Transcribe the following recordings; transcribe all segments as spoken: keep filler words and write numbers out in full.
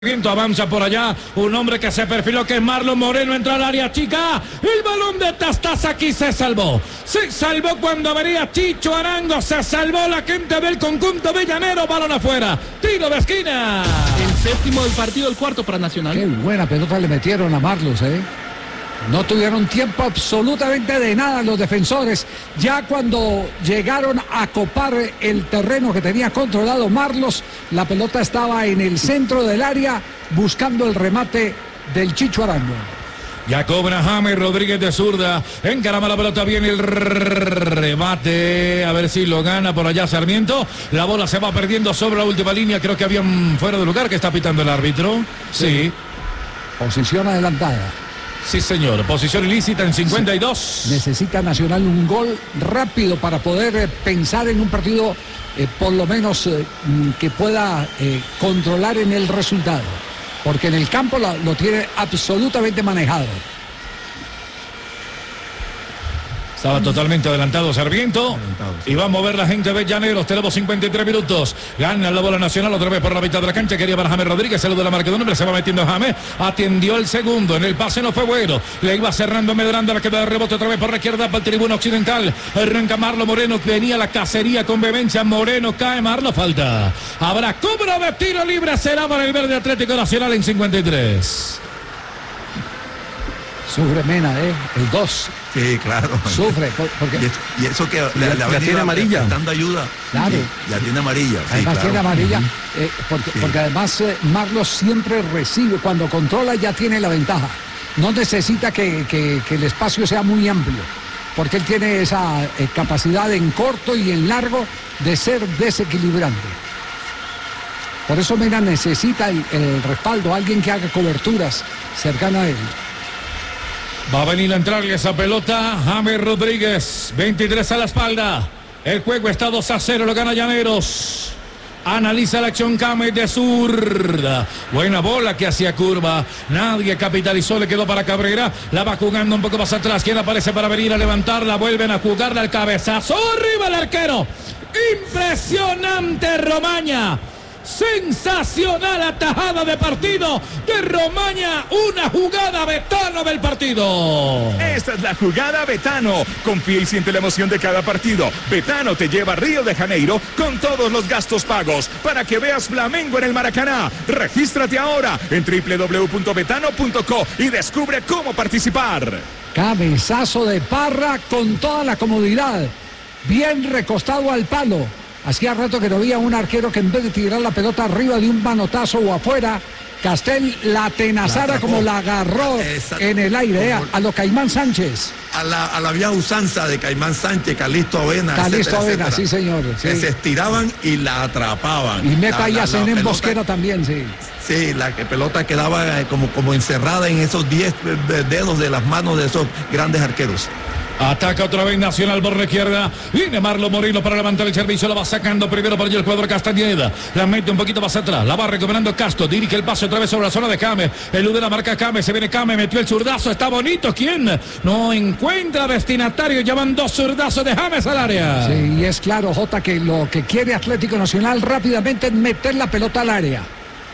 Viento avanza por allá, un hombre que se perfiló, que es Marlon Moreno, entra al área chica, el balón de Tastaza aquí se salvó, se salvó cuando venía Chicho Arango, se salvó la gente del conjunto de Llanero, balón afuera, tiro de esquina. El séptimo del partido, el cuarto para Nacional. Qué buena pelota le metieron a Marlos, eh. No tuvieron tiempo absolutamente de nada los defensores. Ya cuando llegaron a copar el terreno que tenía controlado Marlos, la pelota estaba en el centro del área buscando el remate del Chicho Arango. Ya cobra James Rodríguez de zurda. Encarama la pelota, viene el remate. A ver si lo gana por allá Sarmiento. La bola se va perdiendo sobre la última línea. Creo que había un fuera de lugar que está pitando el árbitro. Sí. sí. Posición adelantada. Sí, señor. Posición ilícita en cincuenta y dos. Sí. Necesita Nacional un gol rápido para poder eh, pensar en un partido eh, por lo menos eh, que pueda eh, controlar en el resultado. Porque en el campo lo, lo tiene absolutamente manejado. Estaba totalmente adelantado Sarmiento. Adelantado, sí. Y va a mover la gente de Llaneros. Tenemos cincuenta y tres minutos. Gana la bola Nacional otra vez por la mitad de la cancha. Quería para James Rodríguez. Saludo de la marca de un hombre. Se va metiendo James. Atendió el segundo. En el pase no fue bueno. Le iba cerrando Medrando. La queda de rebote otra vez por la izquierda para el tribuna occidental. Arranca Marlon Moreno. Venía la cacería con vehemencia. Moreno cae. Marlon falta. Habrá cobro de tiro libre. Será para el verde Atlético Nacional en cincuenta y tres. Sufre Mena, ¿eh? El dos. Sí, claro. Sufre. Porque... Y, eso, y eso que le, le, le ha tiene amarilla. Dando ayuda. Claro. Sí, ya tiene amarilla. Sí, además claro. tiene amarilla. Uh-huh. eh, porque, sí. porque además eh, Marlos siempre recibe. Cuando controla ya tiene la ventaja. No necesita que, que, que el espacio sea muy amplio. Porque él tiene esa eh, capacidad en corto y en largo de ser desequilibrante. Por eso Mena necesita el, el respaldo. Alguien que haga coberturas cercana a él. Va a venir a entrarle esa pelota James Rodríguez, veintitrés a la espalda. El juego está dos a cero, lo gana Llaneros. Analiza la acción James de zurda. Buena bola que hacía curva. Nadie capitalizó, le quedó para Cabrera. La va jugando un poco más atrás. ¿Quién aparece para venir a levantarla? Vuelven a jugarla al cabezazo. ¡Arriba el arquero! ¡Impresionante Romaña! Sensacional atajada de partido de Romaña, una jugada Betano del partido. Esta es la jugada Betano. Confía y siente la emoción de cada partido. Betano te lleva a Río de Janeiro con todos los gastos pagos para que veas Flamengo en el Maracaná. Regístrate ahora en doble u doble u doble u punto betano punto co y descubre cómo participar. Cabezazo de Parra con toda la comodidad, bien recostado al palo. Hacía rato que no había un arquero que en vez de tirar la pelota arriba de un manotazo o afuera, Castel la tenazara como la agarró Exacto. en el aire, eh, a lo Caimán Sánchez. A la, a la vieja usanza de Caimán Sánchez, Calixto Avena. Calixto Avena, etcétera. Sí señor. Sí. Que se estiraban y la atrapaban. Y Meta y en Bosquera también, sí. Sí, la que pelota quedaba como, como encerrada en esos diez dedos de las manos de esos grandes arqueros. Ataca otra vez Nacional por la izquierda. Viene Marlon Moreno para levantar el servicio. La va sacando primero por allí el jugador Castañeda. La mete un poquito más atrás. La va recuperando Castro. Dirige el pase otra vez sobre la zona de James. Elude la marca James. Se viene James. Metió el zurdazo. Está bonito. ¿Quién? No encuentra destinatario. Llevan dos zurdazos de James al área. Sí, y es claro, Jota, que lo que quiere Atlético Nacional rápidamente es meter la pelota al área.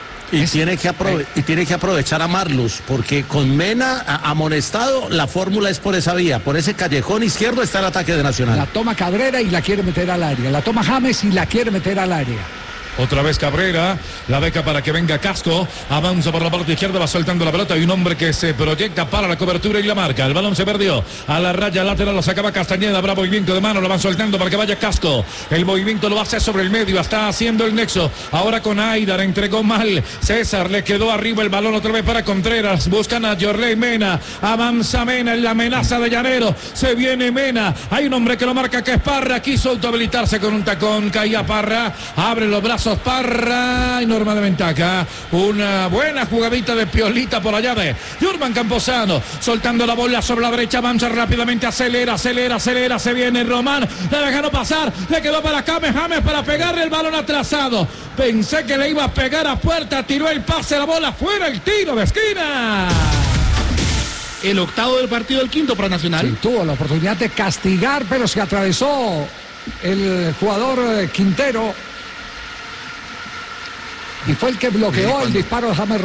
Y tiene, que aprove- y tiene que aprovechar a Marlos, porque con Mena a- amonestado, la fórmula es por esa vía, por ese callejón izquierdo está el ataque de Nacional. La toma Cabrera y la quiere meter al área, la toma James y la quiere meter al área. Otra vez Cabrera, la beca para que venga Casco, avanza por la parte izquierda, va soltando la pelota, hay un hombre que se proyecta para la cobertura y la marca, el balón se perdió, a la raya lateral lo sacaba Castañeda, habrá movimiento de mano, lo van soltando para que vaya Casco, el movimiento lo va a hacer sobre el medio, está haciendo el nexo, ahora con Aidar, entregó mal, César le quedó arriba el balón otra vez para Contreras, buscan a Yorley Mena, avanza Mena en la amenaza de Llanero, se viene Mena, hay un hombre que lo marca que es Parra, quiso autohabilitarse con un tacón, caía Parra, abre los brazos Parra y Norma de Ventaca. Una buena jugadita de Piolita por allá de Jurman Camposano, soltando la bola sobre la derecha, avanza rápidamente, acelera, acelera, acelera, se viene Román, le dejaron pasar, le quedó para James, James para pegarle el balón atrasado. Pensé que le iba a pegar a puerta, tiró el pase, la bola fuera, el tiro de esquina. El octavo del partido, el quinto para Nacional. Sí, tuvo la oportunidad de castigar, pero se atravesó el jugador Quintero. y fue el que bloqueó el disparo de James